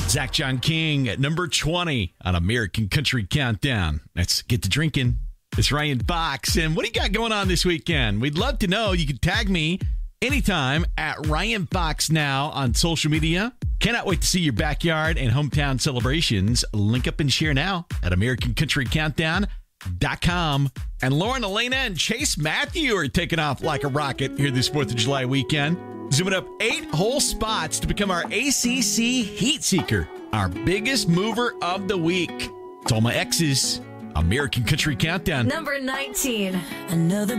Zach John King at number 20 on American Country Countdown. Let's get to drinking. It's Ryan Fox. And what do you got going on this weekend? We'd love to know. You can tag me anytime at Ryan Fox Now on social media. Cannot wait to see your backyard and hometown celebrations. Link up and share now at AmericanCountryCountdown.com. And Lauren Elena and Chase Matthew are taking off like a rocket here this 4th of July weekend. Zooming up 8 whole spots to become our ACC Heat Seeker, our biggest mover of the week. It's all my exes. American Country Countdown. Number 19. Another